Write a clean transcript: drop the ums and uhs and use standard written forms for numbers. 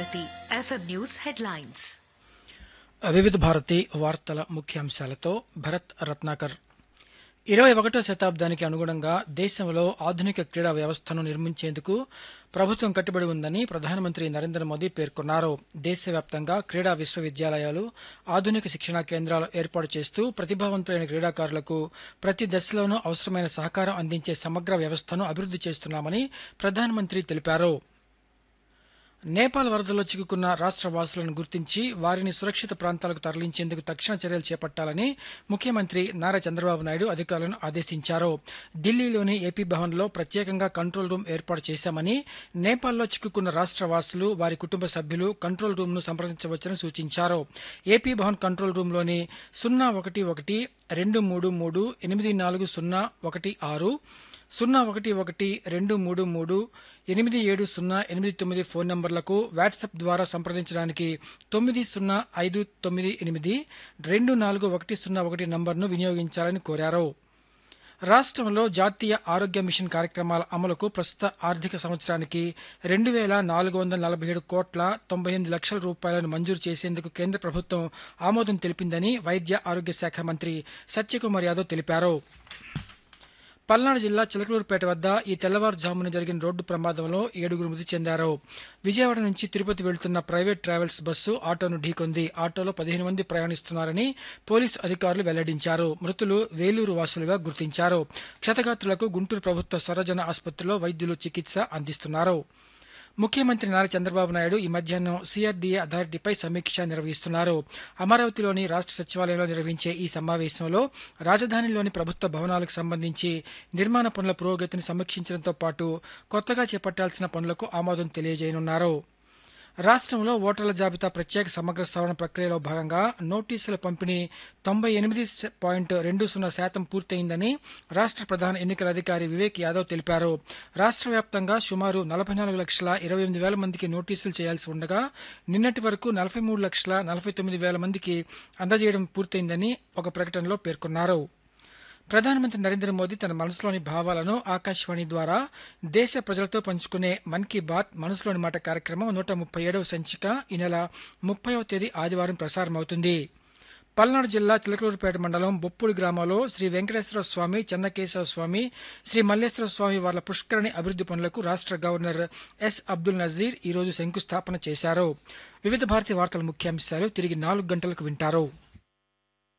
Bharati FM news headlines. వివిధ భారతి వార్తల ముఖ్యాంశాలతో భరత్ రత్నాకర్. 21వ శతాబ్దానికి అనుగుణంగా దేశంలో ఆధునిక క్రీడా వ్యవస్థను నిర్మించేందుకు ప్రభుత్వం కట్టుబడి ఉందని ప్రధానమంత్రి నరేంద్ర మోదీ పేర్కొన్నారు. దేశవ్యాప్తంగా క్రీడా విశ్వవిద్యాలయాలు, ఆధునిక శిక్షణా కేంద్రాలు ఏర్పాటు చేస్తూ ప్రతిభావంతులైన క్రీడాకారులకు ప్రతి దశలోనూ అవసరమైన సహకారం అందించే సమగ్ర వ్యవస్థను అభివృద్ధి చేస్తున్నామని ప్రధానమంత్రి తెలిపారు. నేపాల్ వరదల్లో చిక్కుకున్న రాష్ట్ర వాసులను గుర్తించి వారిని సురక్షిత ప్రాంతాలకు తరలించేందుకు తక్షణ చర్యలు చేపట్టాలని ముఖ్యమంత్రి నారా చంద్రబాబు నాయుడు అధికారులను ఆదేశించారు. ఢిల్లీలోని ఏపీ భవన్లో ప్రత్యేకంగా కంట్రోల్ రూమ్ ఏర్పాటు చేశామని, నేపాల్లో చిక్కుకున్న రాష్ట్ర వాసులు, వారి కుటుంబ సభ్యులు కంట్రోల్ రూమ్ను సంప్రదించవచ్చని సూచించారు. AP Bhavan control రూమ్లోని 011-233-84016, 011-233-87089 phone నంబర్లకు WhatsApp ద్వారా సంప్రదించడానికి 9058-241001 నంబర్ను వినియోగించాలని కోరారు. రాష్ట్రంలో జాతీయ ఆరోగ్య మిషన్ కార్యక్రమాల అమలుకు ప్రస్తుత ఆర్థిక సంవత్సరానికి 2,447,98 రూపాయలను మంజూరు చేసేందుకు కేంద్ర ప్రభుత్వం ఆమోదం తెలిపిందని వైద్య ఆరోగ్య శాఖ మంత్రి సత్యకుమార్ యాదవ్ తెలిపారు. పల్నాడు జిల్లా చిలకలూరుపేట వద్ద ఈ తెల్లవారుజామున జరిగిన రోడ్డు ప్రమాదంలో 7 మృతి చెందారు. విజయవాడ నుంచి తిరుపతి వెళ్తున్న ప్రైవేట్ ట్రావెల్స్ బస్సు ఆటోను ఢీకొంది. ఆటోలో 15 మంది ప్రయాణిస్తున్నారని పోలీసు అధికారులు వెల్లడించారు. మృతులు వేలూరు వాసులుగా గుర్తించారు. క్షతగాత్రులకు గుంటూరు ప్రభుత్వ సర్వజన ఆసుపత్రిలో వైద్యులు చికిత్స అందిస్తున్నారు. ముఖ్యమంత్రి నారా చంద్రబాబు నాయుడు ఈ మధ్యాహ్నం సిఆర్డీఏ అథారిటీపై సమీక్ష నిర్వహిస్తున్నారు. అమరావతిలోని రాష్ట్ర సచివాలయంలో నిర్వహించే ఈ సమావేశంలో రాజధానిలోని ప్రభుత్వ భవనాలకు సంబంధించి నిర్మాణ పనుల పురోగతిని సమీక్షించడంతో పాటు కొత్తగా చేపట్టాల్సిన పనులకు ఆమోదం తెలియజేయనున్నారు. రాష్ట్రంలో ఓటర్ల జాబితా ప్రత్యేక సమగ్ర సవరణ ప్రక్రియలో భాగంగా నోటీసుల పంపిణీ 98.20% పూర్తయిందని రాష్ట్ర ప్రధాన ఎన్నికల అధికారి వివేక్ యాదవ్ తెలిపారు. రాష్ట్ర వ్యాప్తంగా సుమారు 44,28,000 మందికి నోటీసులు చేయాల్సి ఉండగా నిన్నటి వరకు 43,49,000 మందికి అందజేయడం పూర్తయిందని ఒక ప్రకటనలో పేర్కొన్నారు. ప్రధానమంత్రి నరేంద్ర మోదీ తన మనసులోని భావాలను ఆకాశవాణి ద్వారా దేశ ప్రజలతో పంచుకునే మన్ కీ బాత్ మనసులోని మాట కార్యక్రమం 137వ సంచిక ఈ నెల 30వ తేదీ ఆదివారం ప్రసారమవుతుంది. పల్నాడు జిల్లా చిలకలూరుపేట మండలం బొప్పూడి గ్రామంలో శ్రీ వెంకటేశ్వర స్వామి, చెన్నకేశవ స్వామి, శ్రీ మల్లేశ్వర స్వామి వార్ల పుష్కరణి అభివృద్ధి పనులకు రాష్ట్ర గవర్నర్ ఎస్ అబ్దుల్ నజీర్ ఈరోజు శంకుస్థాపన చేశారు. వివిధ భారతి వార్తల ముఖ్యాంశాలు తిరిగి 4 గంటలకు వింటారు.